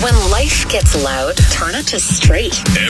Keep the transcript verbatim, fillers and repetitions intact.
When life gets loud, turn it to straight.